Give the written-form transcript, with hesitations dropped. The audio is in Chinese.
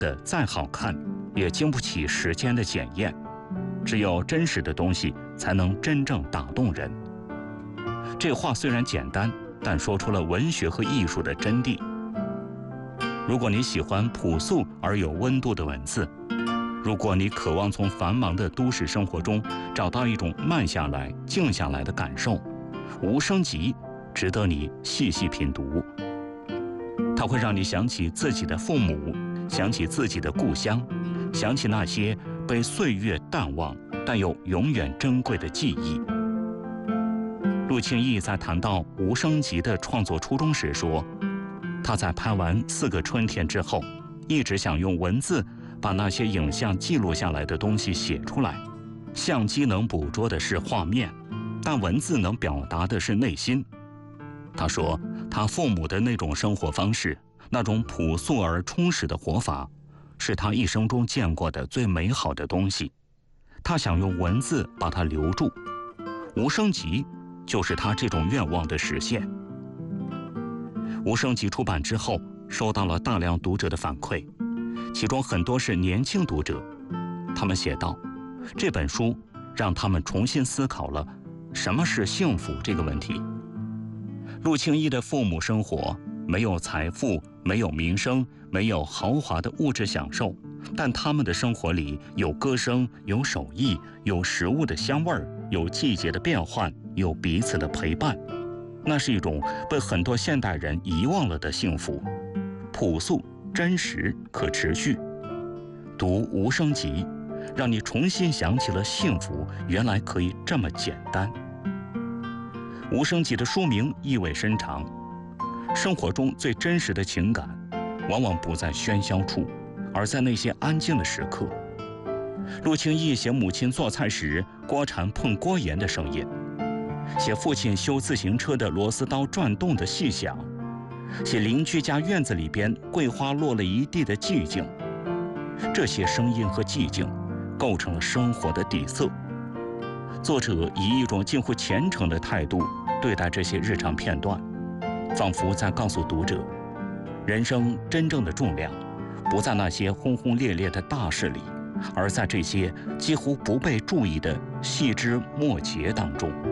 的再好看，也经不起时间的检验。只有真实的东西才能真正打动人。这话虽然简单，但说出了文学和艺术的真谛。如果你喜欢朴素而有温度的文字，如果你渴望从繁忙的都市生活中找到一种慢下来、静下来的感受，《无声集》值得你细细品读。它会让你想起自己的父母，想起自己的故乡，想起那些被岁月淡忘但又永远珍贵的记忆。陆庆义在谈到《无声集》的创作初衷时说，他在拍完《4个春天》之后，一直想用文字把那些影像记录下来的东西写出来。相机能捕捉的是画面，但文字能表达的是内心。他说，他父母的那种生活方式，那种朴素而充实的活法，是他一生中见过的最美好的东西。他想用文字把它留住，《无声集》就是他这种愿望的实现。《无声集》出版之后，收到了大量读者的反馈，其中很多是年轻读者。他们写道，这本书让他们重新思考了什么是幸福这个问题。陆庆义的父母生活没有财富，没有名声，没有豪华的物质享受，但他们的生活里有歌声，有手艺，有食物的香味儿，有季节的变换，有彼此的陪伴。那是一种被很多现代人遗忘了的幸福，朴素、真实、可持续。读《无声集》，让你重新想起了幸福原来可以这么简单。《无声集》的书名意味深长，生活中最真实的情感，往往不在喧嚣处，而在那些安静的时刻。陆庆义写母亲做菜时锅铲碰锅沿的声音，写父亲修自行车的螺丝刀转动的细响，写邻居家院子里边桂花落了一地的寂静。这些声音和寂静构成了生活的底色。作者以一种近乎虔诚的态度对待这些日常片段，仿佛在告诉读者，人生真正的重量不在那些轰轰烈烈的大事里，而在这些几乎不被注意的细枝末节当中。